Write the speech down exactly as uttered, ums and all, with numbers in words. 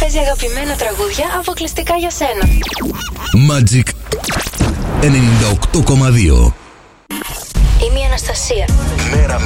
παίζει αγαπημένα τραγούδια αποκλειστικά για σένα. Magic ενενήντα οκτώ κόμμα δύο. Είμαι η Αναστασία. Μέρα με